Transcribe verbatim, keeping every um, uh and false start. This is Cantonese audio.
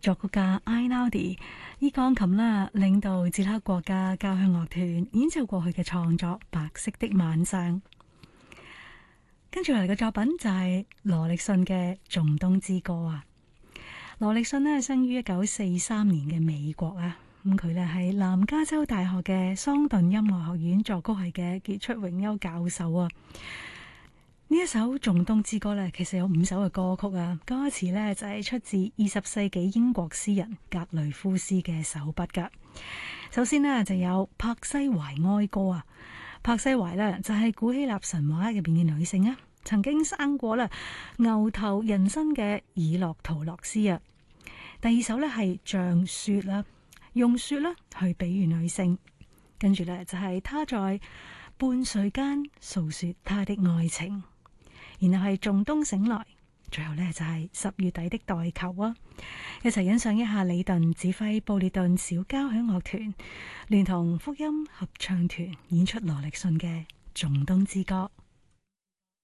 作曲家埃納迪以鋼琴啦，領導捷克國家交響樂團演奏過去嘅創作《白色的晚上》。跟住嚟嘅作品就係羅力遜嘅《仲冬之歌》啊。羅力遜呢生於一九四三年嘅美國啊，咁佢呢係南加州大學嘅桑頓音樂學院作曲系嘅傑出榮休教授啊。呢一首《仲冬之歌》呢，其實有五首嘅歌曲啊，歌詞呢就係出自二十世紀英國詩人格雷夫斯嘅手筆噶。首先呢，就有柏西懷哀歌啊，柏西懷呢，就係古希臘神話入邊嘅女性啊，曾經生過啦牛頭人身嘅以諾圖洛斯啊。第二首呢，係像雪啦，用雪啦去比喻女性，跟住呢，就係她在半睡間訴說她的愛情。然後係仲冬醒來，最後呢就係十月底的代求啊！一齊欣賞一下李頓指揮布列頓小交響樂團聯同福音合唱團演出羅力遜嘅《仲冬之歌》。